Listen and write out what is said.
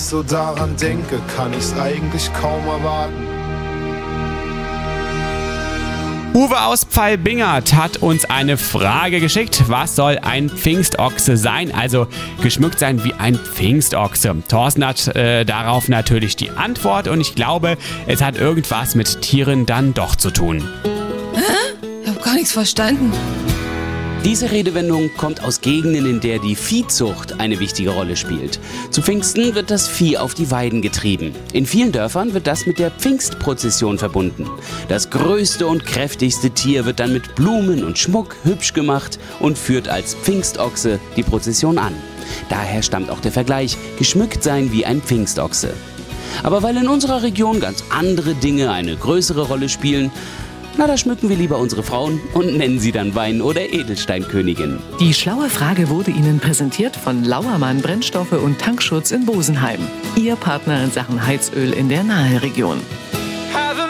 so daran denke, kann ich's eigentlich kaum erwarten. Uwe aus Pfalbingert hat uns eine Frage geschickt. Was soll ein Pfingstochse sein? Also geschmückt sein wie ein Pfingstochse. Thorsten hat darauf natürlich die Antwort und ich glaube, es hat irgendwas mit Tieren dann doch zu tun. Ich habe gar nichts verstanden. Diese Redewendung kommt aus Gegenden, in der die Viehzucht eine wichtige Rolle spielt. Zu Pfingsten wird das Vieh auf die Weiden getrieben. In vielen Dörfern wird das mit der Pfingstprozession verbunden. Das größte und kräftigste Tier wird dann mit Blumen und Schmuck hübsch gemacht und führt als Pfingstochse die Prozession an. Daher stammt auch der Vergleich, geschmückt sein wie ein Pfingstochse. Aber weil in unserer Region ganz andere Dinge eine größere Rolle spielen, da schmücken wir lieber unsere Frauen und nennen sie dann Wein- oder Edelsteinkönigin. Die schlaue Frage wurde Ihnen präsentiert von Lauermann Brennstoffe und Tankschutz in Bosenheim. Ihr Partner in Sachen Heizöl in der Naheregion.